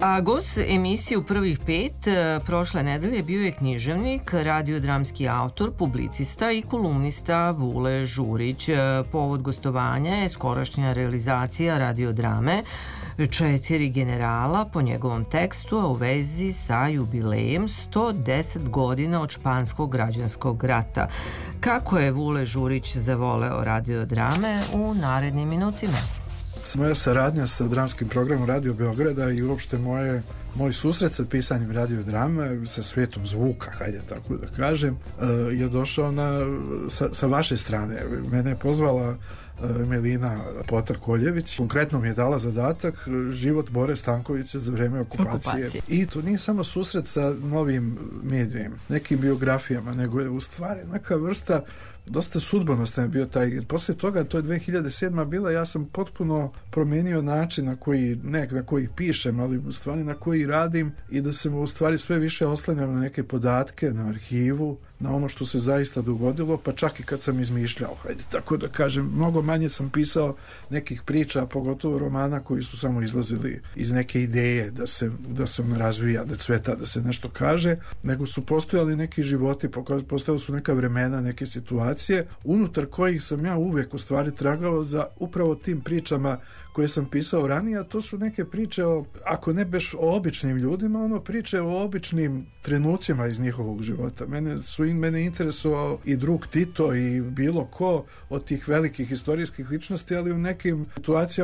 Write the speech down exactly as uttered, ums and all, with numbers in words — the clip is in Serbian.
A gost emisije u prvih pet prošle nedelje bio je književnik, radiodramski autor, publicista i kolumnista Vule Žurić. Povod gostovanja je skorašnja realizacija radiodrame Četiri generala po njegovom tekstu, a u vezi sa jubilejem sto deset godina od Španskog građanskog rata. Kako je Vule Žurić zavoleo radiodrame u narednim minutima? Moja saradnja sa dramskim programom Radio Beograda i uopšte moje, moj susret sa pisanjem radiodrame sa svijetom zvuka, hajde tako da kažem, je došao na, sa, sa vaše strane. Mene je pozvala Melina Pota-Koljević. Konkretno mi je dala zadatak život Bore Stankovića za vreme okupacije. okupacije. I to nije samo susret sa novim medijem, nekim biografijama, nego je u stvari neka vrsta dosta sudbonostan je bio taj. Posle toga, to je dve hiljade sedma bila, ja sam potpuno promijenio način na koji, ne na koji pišem, ali u stvari na koji radim i da se u stvari sve više oslanjam na neke podatke, na arhivu, na ono što se zaista dogodilo, pa čak i kad sam izmišljao, hajde tako da kažem, mnogo manje sam pisao nekih priča, pogotovo romana koji su samo izlazili iz neke ideje da se, da se on razvija, da cveta, da se nešto kaže, nego su postojali neki životi, postojali su neka vremena, neke situacije, unutar kojih sam ja uvek u stvari tragao za upravo tim pričama koje sam pisao ranije, a to su neke priče o, ako ne beš o običnim ljudima, ono priče o običnim trenucima iz njihovog života. Mene su mene interesovao i drug Tito i bilo ko od tih velikih istorijskih ličnosti, ali u nekim situacijama